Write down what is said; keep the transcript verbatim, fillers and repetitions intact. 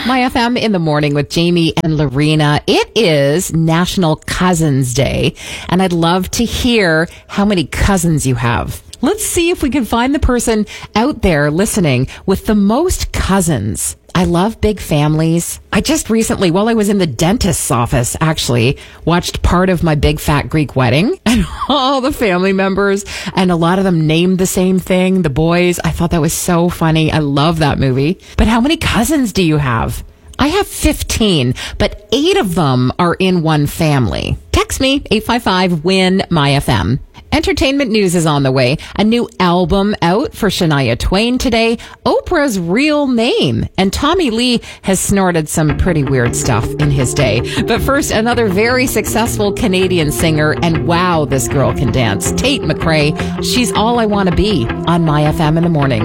My F M in the morning with Jamie and Lorena. It is National Cousins Day, and I'd love to hear how many cousins you have. Let's see if we can find the person out there listening with the most cousins. I love big families. I just recently, while I was in the dentist's office, actually, watched part of My Big Fat Greek Wedding, and all the family members, and a lot of them named the same thing, the boys. I thought that was so funny. I love that movie. But how many cousins do you have? I have fifteen, but eight of them are in one family. Text me, eight five five, W I N, M Y F M. Entertainment news is on the way. A new album out for Shania Twain today. Oprah's real name. And Tommy Lee has snorted some pretty weird stuff in his day. But first, another very successful Canadian singer. And wow, this girl can dance. Tate McRae. She's All I Want to Be on My F M in the morning.